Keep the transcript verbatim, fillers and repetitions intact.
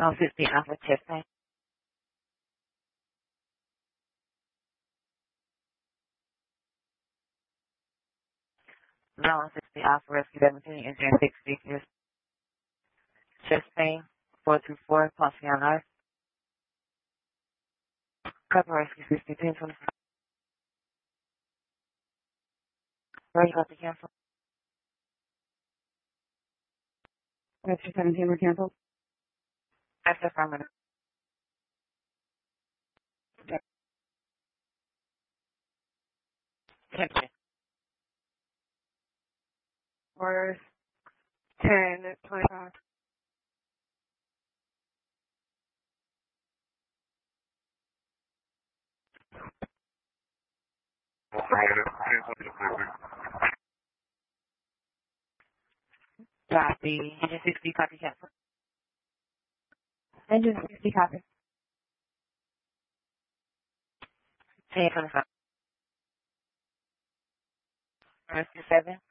Zone sixty Alpha testing. Zone sixty Alpha Rescue seventeen, engine six speakers. Chest pain, four two four, pulsing on life. Cover Rescue sixty-two, twenty-five. Where you got to cancel? Rescue seventeen were canceled. That's affirmative. Temperature. Orders ten, twenty-five. Copy. Engine sixty, copy cancel. Engine sixty, copy. ten, twenty-five. Rescue seven.